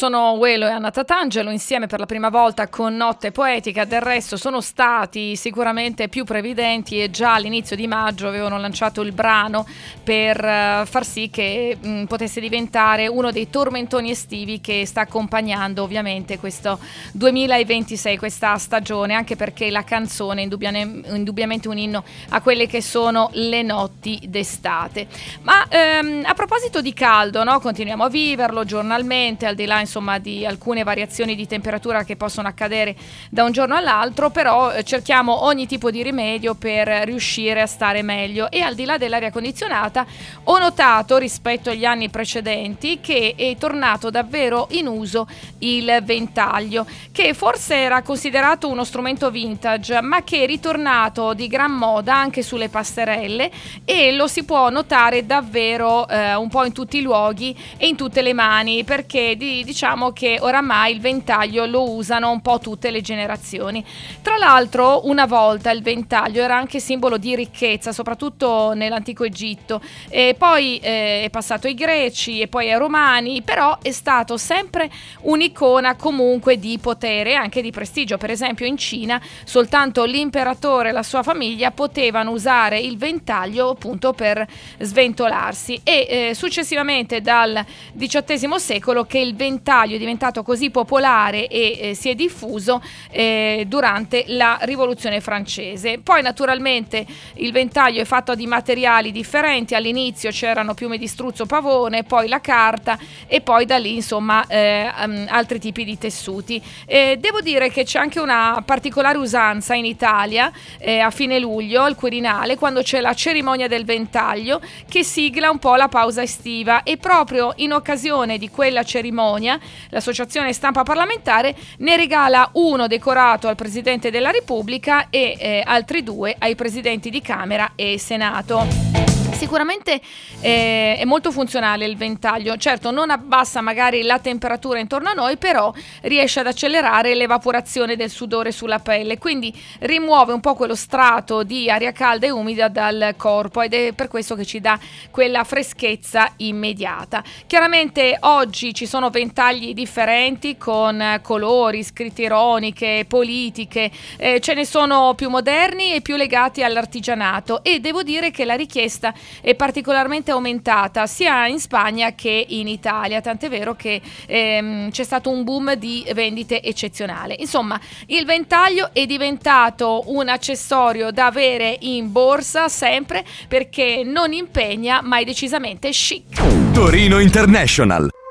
sono Uelo e Anna Tatangelo insieme per la prima volta con Notte Poetica. Del resto sono stati sicuramente più previdenti e già all'inizio di maggio avevano lanciato il brano per far sì che potesse diventare uno dei tormentoni estivi che sta accompagnando ovviamente questo 2026, questa stagione, anche perché la canzone è indubbiamente un inno a quelle che sono le notti d'estate. Ma a proposito di caldo, no? Continuiamo a viverlo giornalmente, al di là insomma di alcune variazioni di temperatura che possono accadere da un giorno all'altro, però cerchiamo ogni tipo di rimedio per riuscire a stare meglio. E al di là dell'aria condizionata ho notato rispetto agli anni precedenti che è tornato davvero in uso il ventaglio, che forse era considerato uno strumento vintage ma che è ritornato di gran moda anche sulle passerelle, e lo si può notare davvero un po' in tutti i luoghi e in tutte le mani, perché diciamo che oramai il ventaglio lo usano un po' tutte le generazioni. Tra l'altro una volta il ventaglio era anche simbolo di ricchezza, soprattutto nell'antico Egitto, e poi è passato ai greci e poi ai romani, però è stato sempre un'icona comunque di potere e anche di prestigio. Per esempio in Cina soltanto l'imperatore e la sua famiglia potevano usare il ventaglio appunto per sventolarsi, e successivamente dal XVIII secolo che il ventaglio è diventato così popolare e si è diffuso durante la Rivoluzione francese. Poi naturalmente il ventaglio è fatto di materiali differenti, all'inizio c'erano piume di struzzo, pavone, poi la carta e poi da lì insomma altri tipi di tessuti. Devo dire che c'è anche una particolare usanza in Italia a fine luglio, al Quirinale, quando c'è la cerimonia del ventaglio che sigla un po' la pausa estiva, e proprio in occasione di quella cerimonia l'associazione Stampa Parlamentare ne regala uno decorato al Presidente della Repubblica e altri due ai Presidenti di Camera e Senato. Sicuramente è molto funzionale il ventaglio, certo non abbassa magari la temperatura intorno a noi, però riesce ad accelerare l'evaporazione del sudore sulla pelle, quindi rimuove un po' quello strato di aria calda e umida dal corpo, ed è per questo che ci dà quella freschezza immediata. Chiaramente oggi ci sono ventagli differenti con colori, scritte ironiche, politiche, ce ne sono più moderni e più legati all'artigianato, e devo dire che la richiesta è particolarmente aumentata sia in Spagna che in Italia, tant'è vero che c'è stato un boom di vendite eccezionale. Insomma, il ventaglio è diventato un accessorio da avere in borsa sempre, perché non impegna ma è decisamente chic. Torino International.